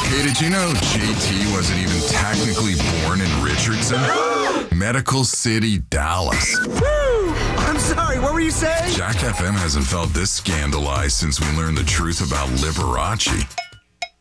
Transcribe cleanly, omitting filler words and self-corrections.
Hey, did you know JT wasn't even technically born in Richardson? Medical City, Dallas. Woo! I'm sorry, what were you saying? Jack FM hasn't felt this scandalized since we learned the truth about Liberace.